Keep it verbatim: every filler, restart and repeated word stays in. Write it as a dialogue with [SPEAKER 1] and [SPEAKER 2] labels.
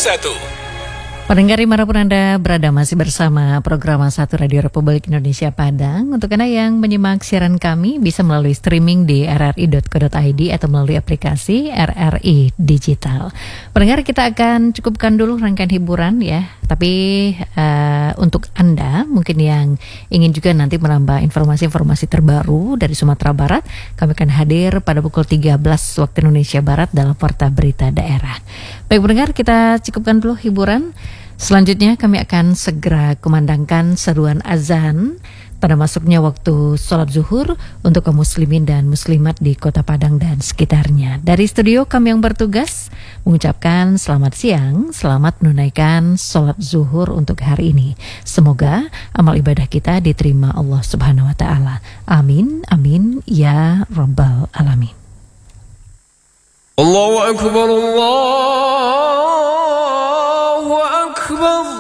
[SPEAKER 1] satu.
[SPEAKER 2] Pendengar dimanapun Anda berada, masih bersama program satu Radio Republik Indonesia Padang. Untuk Anda yang menyimak siaran kami bisa melalui streaming di r r i dot co dot i d atau melalui aplikasi R R I Digital. Pendengar, kita akan cukupkan dulu rangkaian hiburan ya. Tapi uh, untuk Anda mungkin yang ingin juga nanti menambah informasi-informasi terbaru dari Sumatera Barat, kami akan hadir pada pukul tiga belas waktu Indonesia Barat dalam Warta Berita Daerah. Baik pendengar, kita cukupkan dulu hiburan. Selanjutnya kami akan segera kumandangkan seruan azan pada masuknya waktu sholat zuhur untuk kaum muslimin dan muslimat di Kota Padang dan sekitarnya. Dari studio kami yang bertugas mengucapkan selamat siang, selamat menunaikan sholat zuhur untuk hari ini. Semoga amal ibadah kita diterima Allah Subhanahu Wa Taala. Amin, amin, ya Rabbal Alamin.
[SPEAKER 1] Allahu Akbar, Allahu Akbar.